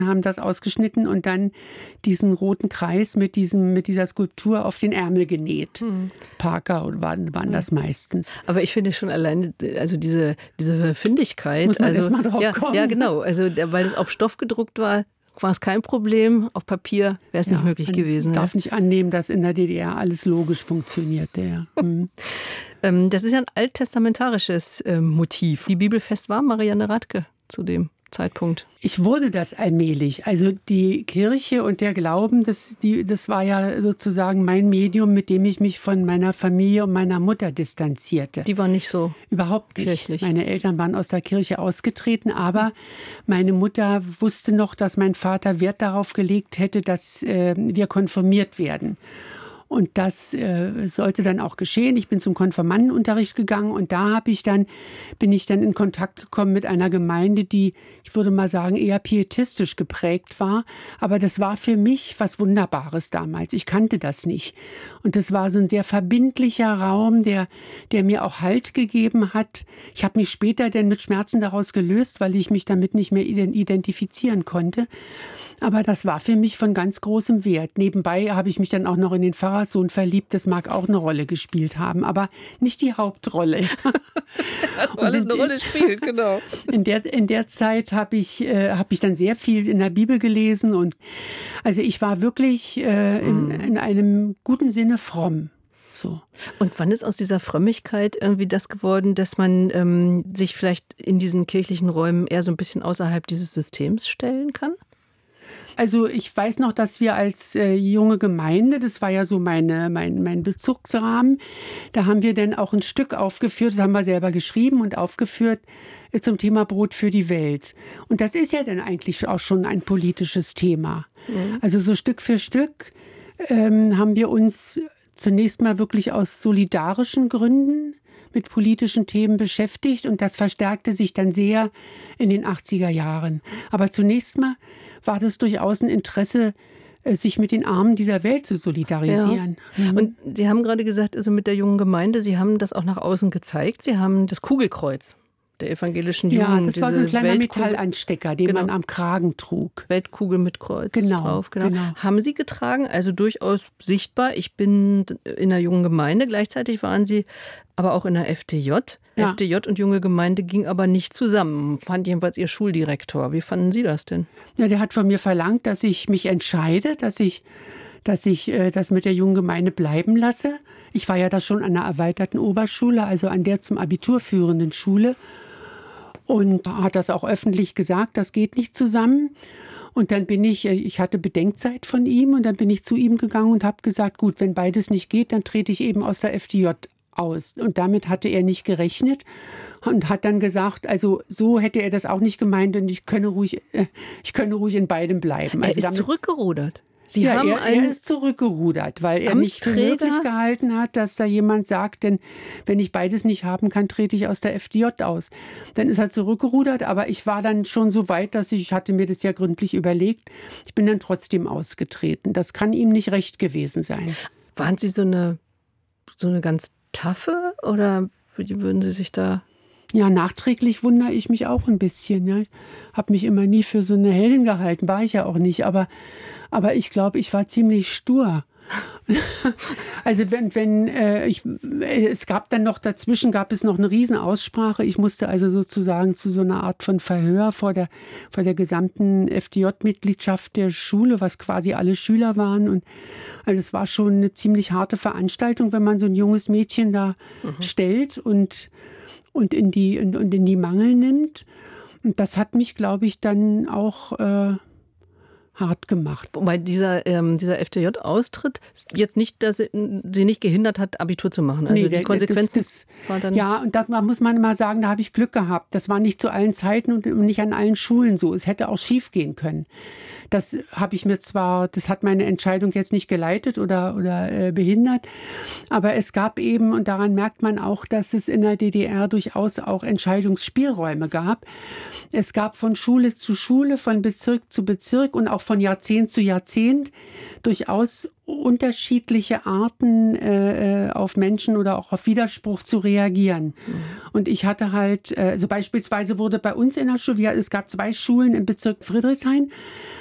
haben das ausgeschnitten und dann diesen roten Kreis mit dieser Skulptur auf den Ärmel genäht. Parker waren das meistens. Aber ich finde schon alleine, also diese Findigkeit. Muss man also, erst mal drauf kommen. Ja, genau. Also, weil es auf Stoff gedruckt war es kein Problem. Auf Papier wäre es nicht möglich gewesen. Ich darf nicht annehmen, dass in der DDR alles logisch funktionierte. Ja. Das ist ja ein alttestamentarisches Motiv. Wie bibelfest war Marianne Radke zu dem Zeitpunkt? Ich wurde das allmählich. Also die Kirche und der Glauben, das war ja sozusagen mein Medium, mit dem ich mich von meiner Familie und meiner Mutter distanzierte. Die war nicht so überhaupt nicht kirchlich. Meine Eltern waren aus der Kirche ausgetreten, aber meine Mutter wusste noch, dass mein Vater Wert darauf gelegt hätte, dass wir konfirmiert werden. Und das sollte dann auch geschehen. Ich bin zum Konfirmandenunterricht gegangen und da bin ich dann in Kontakt gekommen mit einer Gemeinde, die, ich würde mal sagen, eher pietistisch geprägt war. Aber das war für mich was Wunderbares damals. Ich kannte das nicht. Und das war so ein sehr verbindlicher Raum, der mir auch Halt gegeben hat. Ich habe mich später dann mit Schmerzen daraus gelöst, weil ich mich damit nicht mehr identifizieren konnte. Aber das war für mich von ganz großem Wert. Nebenbei habe ich mich dann auch noch in den Pfarrerssohn verliebt. Das mag auch eine Rolle gespielt haben, aber nicht die Hauptrolle. Alles eine Rolle spielt, genau. In der Zeit habe ich dann sehr viel in der Bibel gelesen. Und also ich war wirklich in einem guten Sinne fromm. So. Und wann ist aus dieser Frömmigkeit irgendwie das geworden, dass man sich vielleicht in diesen kirchlichen Räumen eher so ein bisschen außerhalb dieses Systems stellen kann? Also ich weiß noch, dass wir als junge Gemeinde, das war ja so mein Bezugsrahmen, da haben wir dann auch ein Stück aufgeführt, das haben wir selber geschrieben und aufgeführt zum Thema Brot für die Welt. Und das ist ja dann eigentlich auch schon ein politisches Thema. Mhm. Also so Stück für Stück haben wir uns zunächst mal wirklich aus solidarischen Gründen mit politischen Themen beschäftigt und das verstärkte sich dann sehr in den 80er Jahren. Aber zunächst mal war das durchaus ein Interesse, sich mit den Armen dieser Welt zu solidarisieren. Ja. Und Sie haben gerade gesagt, also mit der jungen Gemeinde, Sie haben das auch nach außen gezeigt. Sie haben das Kugelkreuz der evangelischen Jugend. Ja, das war so ein kleiner Metallanstecker, den man am Kragen trug. Weltkugel mit Kreuz drauf. Genau. Haben Sie getragen, also durchaus sichtbar. Ich bin in einer jungen Gemeinde, gleichzeitig waren Sie aber auch in der FDJ. Ja. FDJ und junge Gemeinde ging aber nicht zusammen, fand jedenfalls Ihr Schuldirektor. Wie fanden Sie das denn? Ja, der hat von mir verlangt, dass ich mich entscheide, dass ich das mit der jungen Gemeinde bleiben lasse. Ich war ja da schon an einer erweiterten Oberschule, also an der zum Abitur führenden Schule. Und hat das auch öffentlich gesagt, das geht nicht zusammen. Und dann ich hatte Bedenkzeit von ihm und dann bin ich zu ihm gegangen und habe gesagt, gut, wenn beides nicht geht, dann trete ich eben aus der FDJ aus. Und damit hatte er nicht gerechnet und hat dann gesagt, also so hätte er das auch nicht gemeint und ich könne ruhig in beidem bleiben. Er ist zurückgerudert. Er ist zurückgerudert, weil er nicht für möglich gehalten hat, dass da jemand sagt, denn wenn ich beides nicht haben kann, trete ich aus der FDJ aus. Dann ist er zurückgerudert, aber ich war dann schon so weit, dass ich hatte mir das ja gründlich überlegt. Ich bin dann trotzdem ausgetreten. Das kann ihm nicht recht gewesen sein. Waren Sie so eine ganz taffe oder wie würden Sie sich da... Ja, nachträglich wundere ich mich auch ein bisschen. Ja. Ich habe mich immer nie für so eine Heldin gehalten, war ich ja auch nicht. Aber ich glaube, ich war ziemlich stur. Also es gab dann noch dazwischen, gab es noch eine Riesenaussprache. Ich musste also sozusagen zu so einer Art von Verhör vor der gesamten FDJ-Mitgliedschaft der Schule, was quasi alle Schüler waren. Und also es war schon eine ziemlich harte Veranstaltung, wenn man so ein junges Mädchen da stellt und in die Mangel nimmt. Und das hat mich, glaube ich, dann auch hart gemacht. Wobei dieser FDJ-Austritt jetzt nicht, dass sie nicht gehindert hat, Abitur zu machen. Also die Konsequenzen waren dann... Ja, und das muss man immer sagen, da habe ich Glück gehabt. Das war nicht zu allen Zeiten und nicht an allen Schulen so. Es hätte auch schief gehen können. Das hat meine Entscheidung jetzt nicht geleitet oder behindert. Aber es gab eben, und daran merkt man auch, dass es in der DDR durchaus auch Entscheidungsspielräume gab. Es gab von Schule zu Schule, von Bezirk zu Bezirk und auch von Jahrzehnt zu Jahrzehnt durchaus unterschiedliche Arten auf Menschen oder auch auf Widerspruch zu reagieren. Und ich hatte halt, also beispielsweise wurde bei uns in der Schule, es gab 2 Schulen im Bezirk Friedrichshain,